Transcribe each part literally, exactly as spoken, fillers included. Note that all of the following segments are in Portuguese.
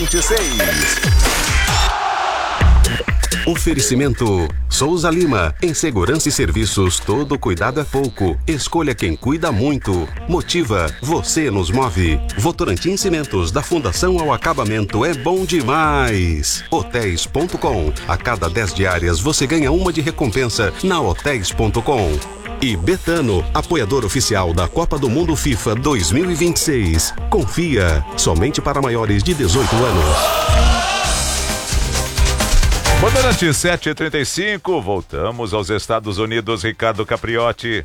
vinte e seis. Oferecimento Souza Lima, em segurança e serviços, todo cuidado é pouco. Escolha quem cuida muito. Motiva, você nos move. Votorantim Cimentos, da fundação ao acabamento, é bom demais. Hotéis ponto com, a cada dez diárias você ganha uma de recompensa na hotéis ponto com. E Betano, apoiador oficial da Copa do Mundo FIFA dois mil e vinte e seis. Confia, somente para maiores de dezoito anos. Bandeirante sete e trinta e cinco, voltamos aos Estados Unidos, Ricardo Capriotti.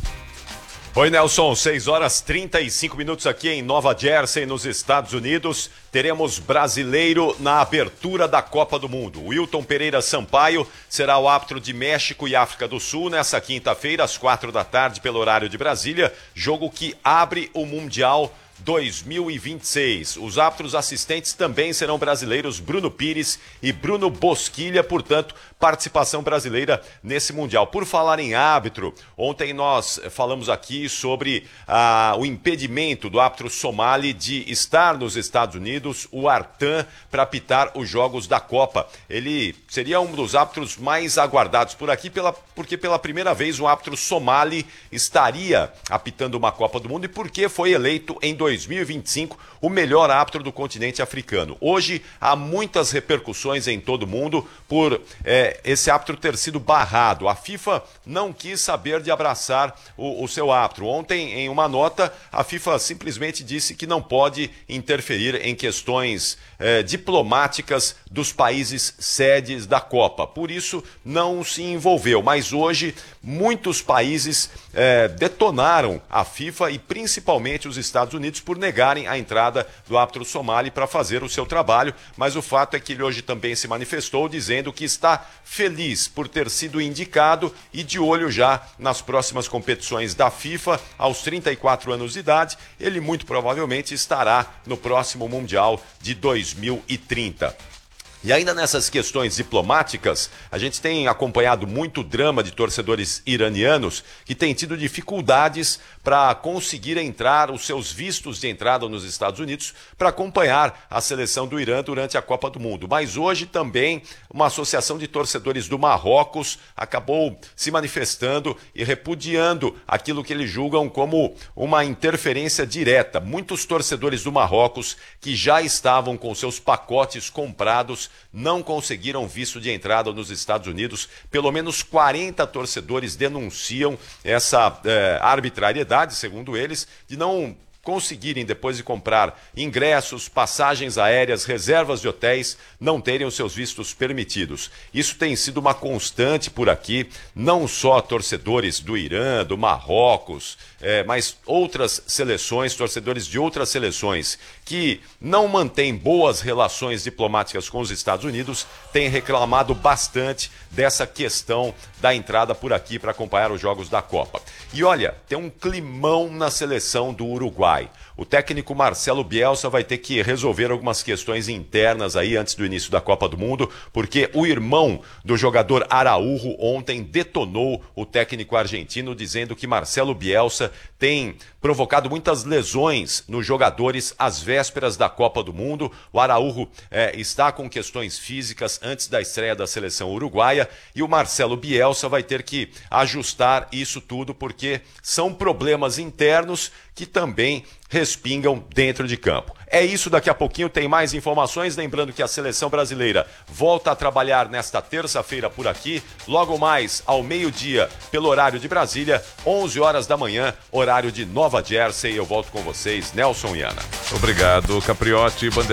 Oi, Nelson, seis horas e trinta e cinco minutos aqui em Nova Jersey, nos Estados Unidos. Teremos brasileiro na abertura da Copa do Mundo. Wilton Pereira Sampaio será o árbitro de México e África do Sul nessa quinta-feira, às quatro da tarde, pelo horário de Brasília. Jogo que abre o Mundial dois mil e vinte e seis. Os árbitros assistentes também serão brasileiros, Bruno Pires e Bruno Bosquilha, portanto, participação brasileira nesse Mundial. Por falar em árbitro, ontem nós falamos aqui sobre ah, o impedimento do árbitro somali de estar nos Estados Unidos, o Artan, para apitar os jogos da Copa. Ele seria um dos árbitros mais aguardados por aqui, pela, porque pela primeira vez um árbitro somali estaria apitando uma Copa do Mundo e porque foi eleito em dois mil e vinte e cinco o melhor árbitro do continente africano. Hoje há muitas repercussões em todo o mundo por é, esse árbitro ter sido barrado. A FIFA não quis saber de abraçar o, o seu árbitro. Ontem, em uma nota, a FIFA simplesmente disse que não pode interferir em questões é, diplomáticas dos países sedes da Copa. Por isso, não se envolveu. Mas hoje, muitos países é, detonaram a FIFA e principalmente os Estados Unidos por negarem a entrada do árbitro somali para fazer o seu trabalho, mas o fato é que ele hoje também se manifestou dizendo que está feliz por ter sido indicado e de olho já nas próximas competições da FIFA. Aos trinta e quatro anos de idade, ele muito provavelmente estará no próximo Mundial de dois mil e trinta. E ainda nessas questões diplomáticas, a gente tem acompanhado muito drama de torcedores iranianos que têm tido dificuldades para conseguir entrar, os seus vistos de entrada nos Estados Unidos, para acompanhar a seleção do Irã durante a Copa do Mundo. Mas hoje também uma associação de torcedores do Marrocos acabou se manifestando e repudiando aquilo que eles julgam como uma interferência direta. Muitos torcedores do Marrocos que já estavam com seus pacotes comprados não conseguiram visto de entrada nos Estados Unidos. Pelo menos quarenta torcedores denunciam essa eh, arbitrariedade, segundo eles, de não conseguirem, depois de comprar ingressos, passagens aéreas, reservas de hotéis, não terem os seus vistos permitidos. Isso tem sido uma constante por aqui, não só torcedores do Irã, do Marrocos, é, mas outras seleções, torcedores de outras seleções que não mantêm boas relações diplomáticas com os Estados Unidos, têm reclamado bastante dessa questão da entrada por aqui para acompanhar os jogos da Copa. E olha, tem um climão na seleção do Uruguai. O técnico Marcelo Bielsa vai ter que resolver algumas questões internas aí antes do início da Copa do Mundo, porque o irmão do jogador Araújo ontem detonou o técnico argentino, dizendo que Marcelo Bielsa tem provocado muitas lesões nos jogadores às vésperas da Copa do Mundo. O Araújo é, está com questões físicas antes da estreia da seleção uruguaia e o Marcelo Bielsa vai ter que ajustar isso tudo, porque são problemas internos que também respingam dentro de campo. É isso, daqui a pouquinho tem mais informações, lembrando que a seleção brasileira volta a trabalhar nesta terça-feira por aqui, logo mais ao meio-dia pelo horário de Brasília, onze horas da manhã, horário de Nova Jersey. Eu volto com vocês, Nelson e Ana. Obrigado, Capriotti.